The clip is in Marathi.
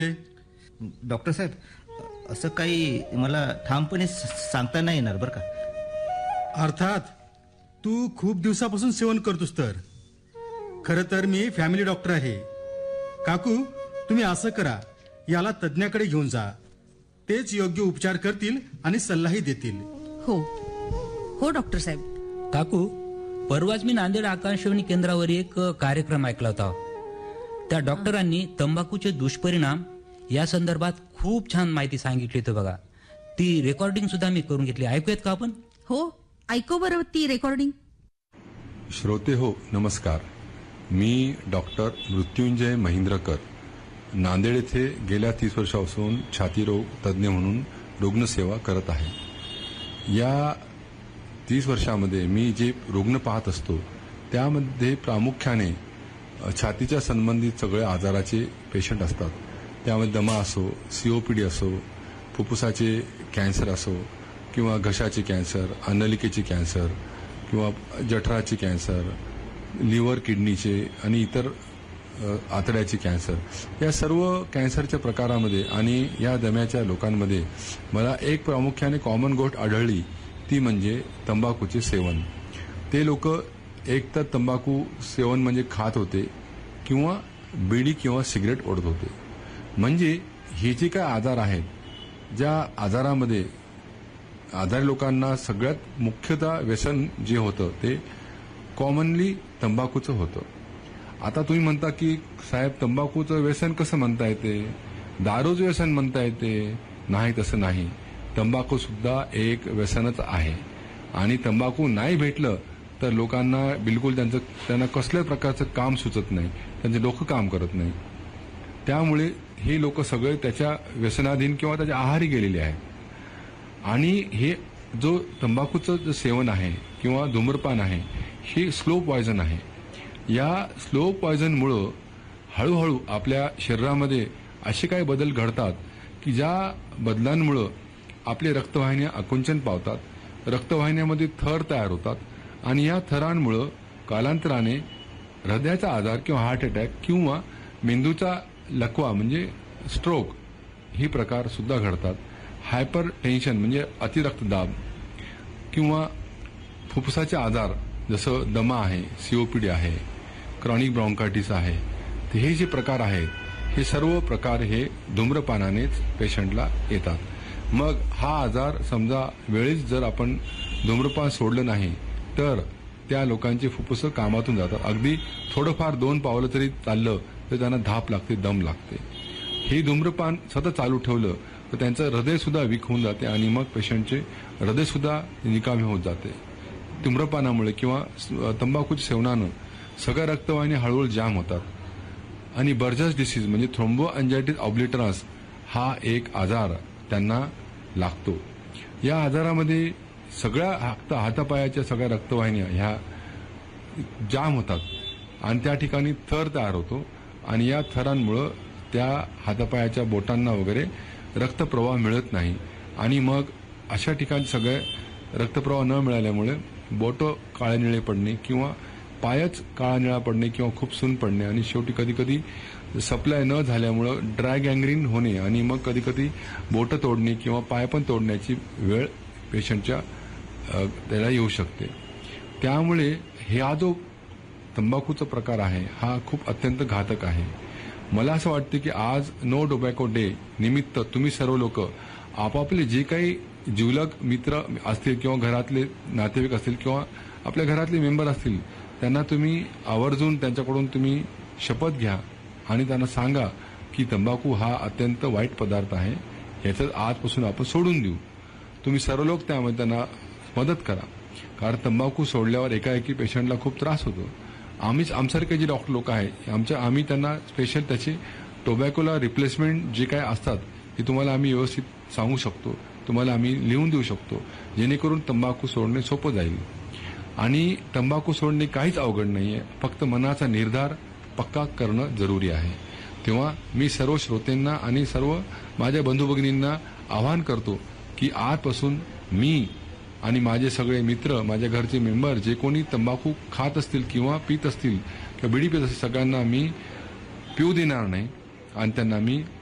डॉक्टर साहेब, असं काही मला ठामपणे सांगता नाही येणार बरं का. अर्थात तू खूप दिवसापासून सेवन करतोस तर. खरं तर मी फॅमिली डॉक्टर आहे. काकू, तुम्ही असं करा, याला तज्ज्ञाकडे घेऊन जा. तेच योग्य उपचार करतील आणि सल्लाही देतील. हो हो डॉक्टर साहेब. काकू, परवाच मी नांदेड आकाशवाणी केंद्रावर एक कार्यक्रम ऐकला होता. त्या डॉक्टरांनी तंबाखूचे दुष्परिणाम या संदर्भात खूप छान माहिती सांगितली होती बघा. ती रेकॉर्डिंग सुद्धा मी करून घेतली. ऐकूयात का आपण? हो, ऐकू बरं ती रेकॉर्डिंग. श्रोते हो, नमस्कार. मी डॉक्टर मृत्युंजय महेंद्रकर, नांदेड येथे गेल्या 30 वर्षापासून छातीरोग तज्ज्ञ म्हणून रुग्णसेवा करत आहे. या 30 वर्षामध्ये मी जे रुग्ण पाहत असतो त्यामध्ये प्रामुख्याने छातीच्या संबंधित सगळे आजाराचे पेशंट असतात. त्यामध्ये दमा असो, COPD असो, फुफ्फुसाचे कॅन्सर असो किंवा घशाचे कॅन्सर, अन्नलिकेचे कॅन्सर किंवा जठराचे कॅन्सर, लिव्हर किडनीचे आणि इतर आतड्याचे कॅन्सर, या सर्व कॅन्सरच्या प्रकारामध्ये आणि या दम्याच्या लोकांमध्ये मला एक प्रामुख्याने कॉमन गोष्ट आढळली, ती म्हणजे तंबाखूचे सेवन. ते लोक एक तर तंबाखू सेवन म्हणजे खात होते किंवा बिडी किंवा सिगरेट ओढत होते. म्हणजे हे जे काय आजार आहेत, ज्या आजारामध्ये आजारी लोकांना सगळ्यात मुख्यतः व्यसन जे होतं ते कॉमनली तंबाखूचं होतं. आता तुम्ही म्हणता की साहेब, तंबाखूचं व्यसन कसं म्हणता येते, दारूचं व्यसन म्हणता येते? नाही, तसं नाही. तंबाखू सुद्धा एक व्यसनच आहे आणि तंबाखू नाही भेटलं तर लोकांना बिलकुल त्यांना कसल्याच प्रकारचं काम सुचत नाही, त्यांचे डोकं काम करत नाही. त्यामुळे हे लोक सगळे त्याच्या व्यसनाधीन किंवा त्याच्या आहारी गेलेले आहेत. आणि हे जो तंबाखूचं जे सेवन आहे किंवा धूम्रपान आहे, हे स्लो पॉयझन आहे. या स्लो पॉयझनमुळं हळूहळू आपल्या शरीरामध्ये असे काही बदल घडतात की ज्या बदलांमुळं आपले रक्तवाहिन्या आकुंचन पावतात, रक्तवाहिन्यामध्ये थर तयार होतात आणि या थरांमुळं कालांतराने हृदयाचा आजार किंवा हार्ट अटॅक किंवा मेंदूचा लकवा म्हणजे स्ट्रोक हे प्रकार सुद्धा घडतात. हायपर टेन्शन म्हणजे अतिरक्तदाब किंवा फुफ्फुसाचे आजार जसं दमा आहे, COPD आहे, क्रॉनिक ब्रॉन्कायटिस आहे, तर हे जे प्रकार आहेत हे सर्व प्रकार हे धूम्रपानानेच पेशंटला येतात. मग हा आजार समजा वेळेस जर आपण धूम्रपान सोडलं नाही तर त्या लोकांचे फुफ्फुसं कामातून जातात. अगदी थोडंफार 2 पावलं जरी चाललं तर त्यांना धाप लागते, दम लागते. हे धूम्रपान सतत चालू ठेवलं तर त्यांचं हृदय सुद्धा वीक होऊन जाते आणि मग पेशंटचे हृदय सुद्धा निकामी होत जाते. धूम्रपानामुळे किंवा तंबाखूच्या सेवनानं सगळ्या रक्तवाहिन्या हळूहळू जाम होतात आणि बर्जर्स डिसीज म्हणजे थ्रोम्बो अँजायटिस ऑब्लिटरन्स हा एक आजार त्यांना लागतो. या आजारामध्ये सगळ्या हातापायाच्या सगळ्या रक्तवाहिन्या ह्या जाम होतात आणि त्या ठिकाणी थर तयार होतो आणि या थरांमुळं त्या हातापायाच्या बोटांना वगैरे रक्तप्रवाह मिळत नाही आणि मग अशा ठिकाणी सगळे रक्तप्रवाह न मिळाल्यामुळे बोटं काळे निळे पडणे किंवा पायच काळा निळा पडणे किंवा खूप सून पडणे आणि शेवटी कधीकधी सप्लाय न झाल्यामुळं ड्राय गँग्रीन होणे आणि मग कधीकधी बोटं तोडणे किंवा पाय पण तोडण्याची वेळ पेशंटच्या त्याला येऊ शकते. त्यामुळे हा जो तंबाखूचा प्रकार आहे हा खूप अत्यंत घातक आहे. मला असं वाटतं की आज नो टोबॅको डे निमित्त तुम्ही सर्व लोक आपापले जे काही जिवलग मित्र असतील किंवा घरातले नातेवाईक असतील किंवा आपल्या घरातले मेंबर असतील त्यांना तुम्ही आवर्जून त्यांच्याकडून तुम्ही शपथ घ्या आणि त्यांना सांगा की तंबाखू हा अत्यंत वाईट पदार्थ आहे, याचं आजपासून आपण सोडून देऊ. तुम्ही सर्व लोक त्यामध्ये त्यांना मदत करा, कारण तंबाखू सोडल्यावर एकाएकी पेशंटला खूप त्रास होतो. आमच्यासारखे जे डॉक्टर लोक आहेत आम्ही त्यांना स्पेशल त्याचे टोबॅकोला रिप्लेसमेंट जे काय असतात ते तुम्हाला आम्ही व्यवस्थित सांगू शकतो, तुम्हाला आम्ही लिहून देऊ शकतो, जेणेकरून तंबाखू सोडणे सोपं जाईल. आणि तंबाखू सोडणे काहीच अवघड नाहीये, फक्त मनाचा निर्धार पक्का करणं जरुरी आहे. तेव्हा मी सर्व श्रोतेंना आणि सर्व माझ्या बंधू भगिनींना आवाहन करतो की आजपासून मी आणि माझे सगळे मित्र, माझ्या घरचे मेंबर जे कोणी तंबाखू खात असतील किंवा पित असतील किंवा बिडी पित असतील सगळ्यांना मी पिऊ देणार नाही आणि त्यांना मी